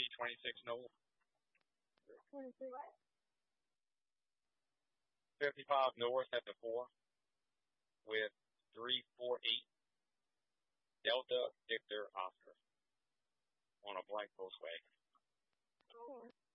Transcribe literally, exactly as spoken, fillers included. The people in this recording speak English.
twenty-six North. twenty-three what? fifty-five North at the four with three four eight Delta Victor Oscar on a blank Volkswagen. Oh.